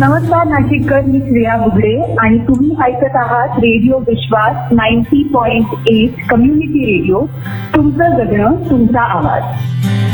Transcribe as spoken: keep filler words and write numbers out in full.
नमस्कार नाशिककर, मी श्रेया बुगडे आणि तुम्ही ऐकत आहात रेडिओ विश्वास ninety point eight community radio. तुमचं जगणं तुमचा आवाज.